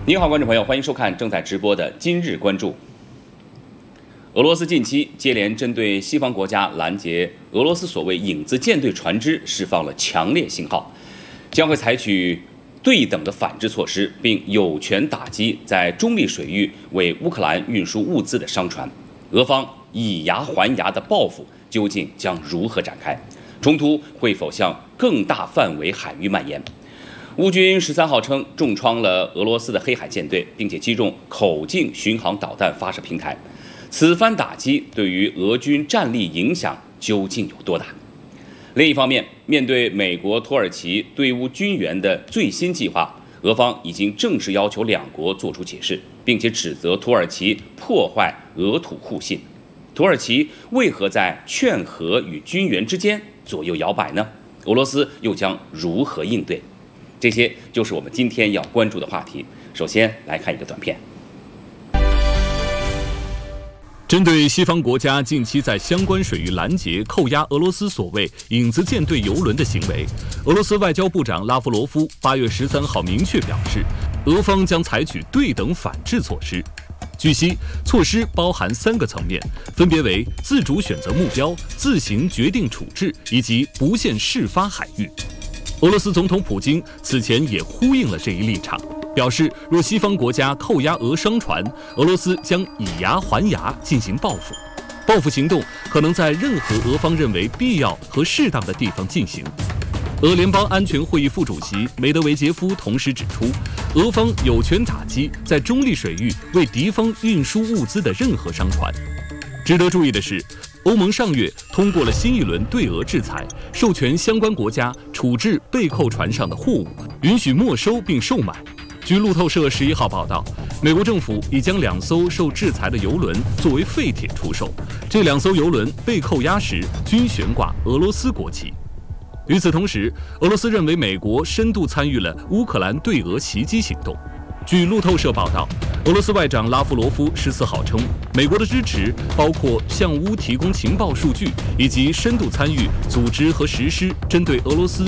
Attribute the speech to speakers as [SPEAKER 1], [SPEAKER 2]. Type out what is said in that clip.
[SPEAKER 1] 您好，观众朋友，欢迎收看正在直播的今日关注。俄罗斯近期接连针对西方国家拦截俄罗斯所谓影子舰队船只释放了强烈信号，将会采取对等的反制措施，并有权打击在中立水域为乌克兰运输物资的商船。俄方以牙还牙的报复究竟将如何展开？冲突会否向更大范围海域蔓延？乌军13号称重创了俄罗斯的黑海舰队，并且击中口径巡航导弹发射平台。此番打击对于俄军战力影响究竟有多大？另一方面，面对美国、土耳其对乌军援的最新计划，俄方已经正式要求两国做出解释，并且指责土耳其破坏俄土互信。土耳其为何在劝和与军援之间左右摇摆呢？俄罗斯又将如何应对？这些就是我们今天要关注的话题。首先来看一个短片。
[SPEAKER 2] 针对西方国家近期在相关水域拦截、扣押俄罗斯所谓影子舰队油轮的行为，俄罗斯外交部长拉夫罗夫8月13号明确表示，俄方将采取对等反制措施。据悉，措施包含3个层面，分别为自主选择目标、自行决定处置以及不限事发海域。俄罗斯总统普京此前也呼应了这一立场，表示若西方国家扣押俄商船，俄罗斯将以牙还牙进行报复。报复行动可能在任何俄方认为必要和适当的地方进行。俄联邦安全会议副主席梅德韦杰夫同时指出，俄方有权打击在中立水域为敌方运输物资的任何商船。值得注意的是，欧盟上月通过了新一轮对俄制裁，授权相关国家处置被扣船上的货物，允许没收并售卖。据路透社11号报道，美国政府已将2艘受制裁的油轮作为废铁出售，这2艘油轮被扣押时均悬挂俄罗斯国旗。与此同时，俄罗斯认为美国深度参与了乌克兰对俄袭击行动。据路透社报道，俄罗斯外长拉夫罗夫14号称，美国的支持包括向乌提供情报数据，以及深度参与组织和实施针对俄罗斯